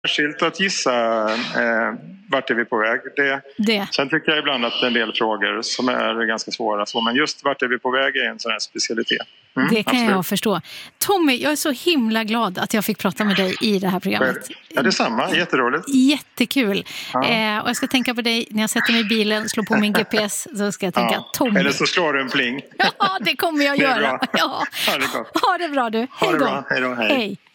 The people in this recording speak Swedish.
särskilt att gissa vart är vi på väg. Sen tycker jag ibland att en del frågor som är ganska svåra. Men just vart är vi på väg är en sån här specialitet. Det kan jag förstå. Tommy, jag är så himla glad att jag fick prata med dig i det här programmet. Ja, det är samma. Jätteroligt. Jättekul. Och jag ska tänka på dig när jag sätter mig i bilen, slår på min GPS, så ska jag tänka Tommy. Eller så slår du en pling. Ja, det kommer jag göra. Ja. Ha det gott. Ha det bra du. Hej då. Hej då. Hej.